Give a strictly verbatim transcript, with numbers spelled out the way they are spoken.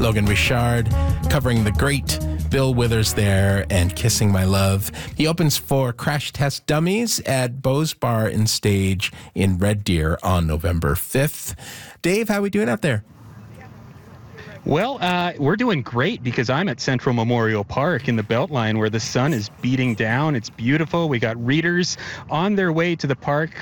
Logan Richard covering the great Bill Withers there and Kissing My Love. He opens for Crash Test Dummies at Beau's Bar and Stage in Red Deer on November fifth. Dave, how are we doing out there? Well, uh, we're doing great because I'm at Central Memorial Park in the Beltline where the sun is beating down. It's beautiful. We got readers on their way to the park